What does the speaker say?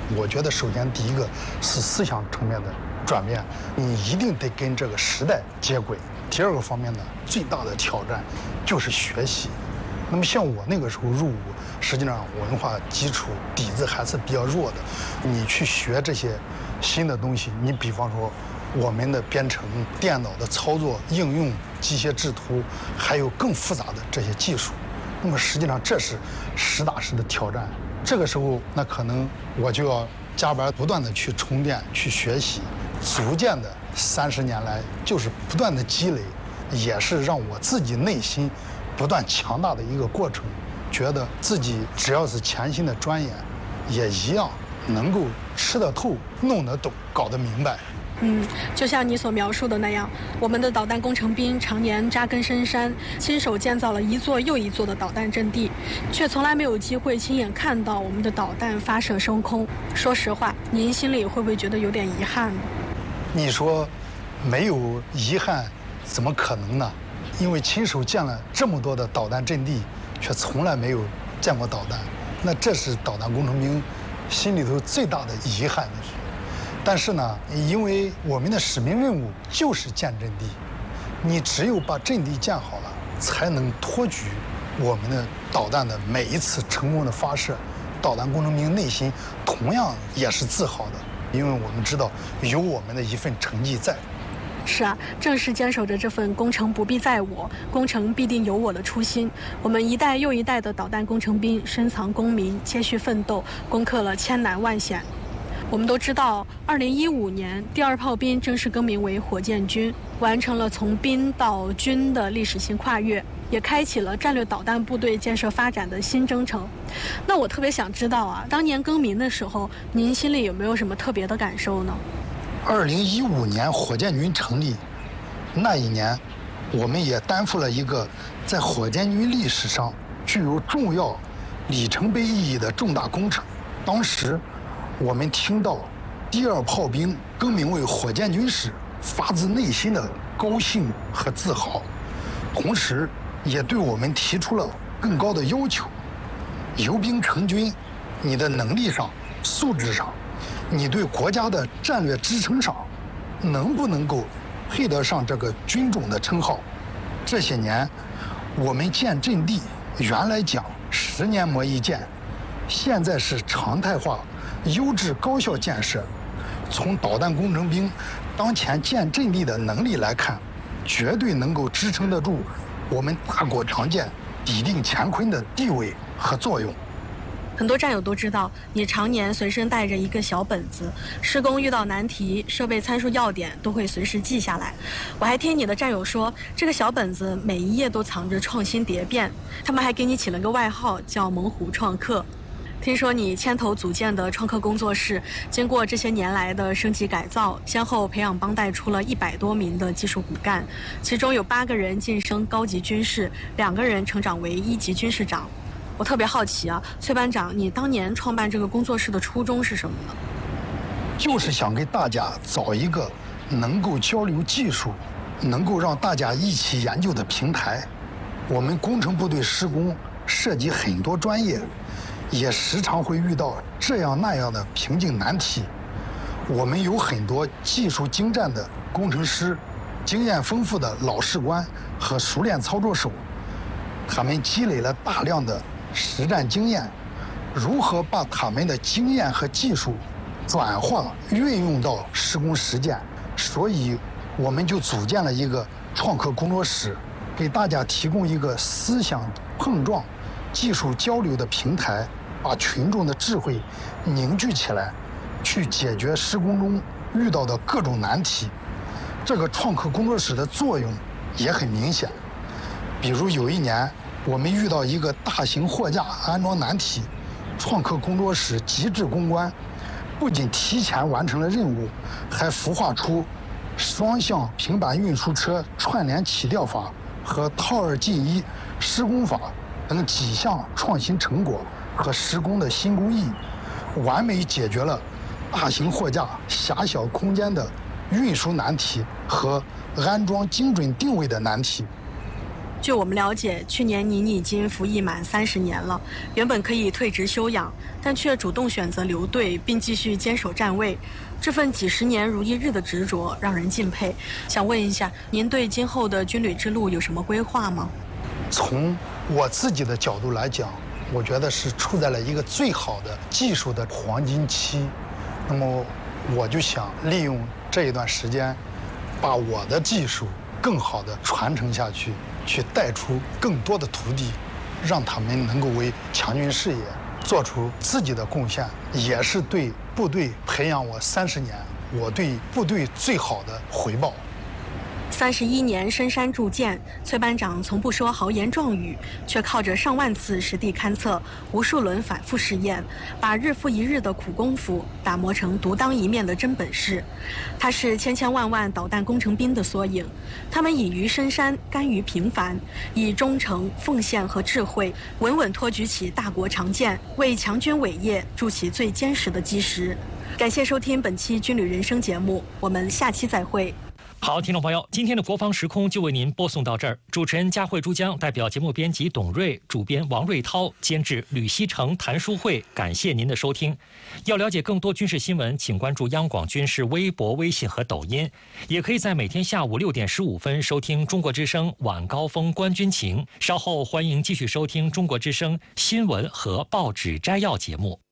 我觉得首先第一个是思想层面的转变，你一定得跟这个时代接轨。第二个方面呢，最大的挑战就是学习。那么像我那个时候入伍，实际上文化基础底子还是比较弱的，你去学这些新的东西，你比方说我们的编程、电脑的操作、应用、机械制图，还有更复杂的这些技术，那么实际上这是实打实的挑战。这个时候，那可能我就要加班，不断的去充电、去学习，逐渐的30年来就是不断的积累，也是让我自己内心不断强大的一个过程。觉得自己只要是潜心的钻研，也一样能够吃得透、弄得懂、搞得明白。 就像你所描述的那样，我们的导弹工程兵常年扎根深山，亲手建造了一座又一座的导弹阵地，却从来没有机会亲眼看到我们的导弹发射升空。说实话，您心里会不会觉得有点遗憾呢？ 你说没有遗憾，怎么可能呢？因为亲手建了这么多的导弹阵地，却从来没有见过导弹，那这是导弹工程兵心里头最大的遗憾的事。但是呢，因为我们的使命任务就是建阵地，你只有把阵地建好了，才能托举我们的导弹的每一次成功的发射。导弹工程兵内心同样也是自豪的，因为我们知道有我们的一份成绩在。 是啊，正是坚守着这份工程不必在我，工程必定有我的初心，我们一代又一代的导弹工程兵深藏功名，谦虚奋斗，攻克了千难万险。我们都知道，2015年第2炮兵正式更名为火箭军，完成了从兵到军的历史性跨越，也开启了战略导弹部队建设发展的新征程。那我特别想知道啊，当年更名的时候，您心里有没有什么特别的感受呢 ？2015年火箭军成立那一年，我们也担负了一个在火箭军历史上具有重要里程碑意义的重大工程。当时我们听到第2炮兵更名为火箭军时，发自内心的高兴和自豪，同时也对我们提出了更高的要求。由兵成军，你的能力上、素质上，你对国家的战略支撑上，能不能够配得上这个军种的称号？这些年，我们建阵地原来讲10年磨一剑，现在是常态化、优质高效建设。从导弹工程兵当前建阵地的能力来看，绝对能够支撑得住我们大国常见、抵定乾坤的地位和作用。 很多战友都知道，你常年随身带着一个小本子，施工遇到难题、设备参数要点都会随时记下来。我还听你的战友说，这个小本子每一页都藏着创新蝶变，他们还给你起了个外号叫猛虎创客。听说你牵头组建的创客工作室，经过这些年来的升级改造，先后培养帮带出了100多名的技术骨干，其中有8个人晋升高级军士，2个人成长为1级军士长。我特别好奇啊，崔班长，你当年创办这个工作室的初衷是什么呢？ 就是想给大家找一个能够交流技术、能够让大家一起研究的平台。我们工程部队施工涉及很多专业，也时常会遇到这样那样的瓶颈难题。我们有很多技术精湛的工程师，经验丰富的老士官和熟练操作手，他们积累了大量的实战经验，如何把他们的经验和技术转化运用到施工实践？所以我们就组建了一个创客工作室，给大家提供一个思想碰撞、技术交流的平台，把群众的智慧凝聚起来，去解决施工中遇到的各种难题。这个创客工作室的作用也很明显。比如有一年，我们遇到一个大型货架安装难题，创客工作室极致攻关，不仅提前完成了任务，还孵化出双向平板运输车串联起吊法和套2进1施工法等几项创新成果和施工的新工艺，完美解决了大型货架狭小空间的运输难题和安装精准定位的难题。 据我们了解，去年您已经服役满30年了，原本可以退职休养，但却主动选择留队，并继续坚守站位。这份几十年如一日的执着让人敬佩。想问一下，您对今后的军旅之路有什么规划吗？ 从我自己的角度来讲，我觉得是处在了一个最好的技术的黄金期。那么我就想利用这一段时间，把我的技术更好的传承下去，去带出更多的徒弟，让他们能够为强军事业做出自己的贡献，也是对部队培养我30年，我对部队最好的回报。 31年深山铸剑，崔班长从不说豪言壮语，却靠着上万次实地勘测、无数轮反复试验，把日复一日的苦功夫打磨成独当一面的真本事。他是千千万万导弹工程兵的缩影，他们隐于深山，甘于平凡，以忠诚、奉献和智慧，稳稳托举起大国长剑，为强军伟业筑起最坚实的基石。感谢收听本期军旅人生节目，我们下期再会。 好，听众朋友，今天的国防时空就为您播送到这儿。主持人佳慧珠江代表节目编辑董瑞、主编王瑞涛、监制吕锡成、谭淑慧，感谢您的收听。要了解更多军事新闻，请关注央广军事微博、微信和抖音，也可以在每天下午6点15分收听中国之声晚高峰观军情。稍后欢迎继续收听中国之声新闻和报纸摘要节目。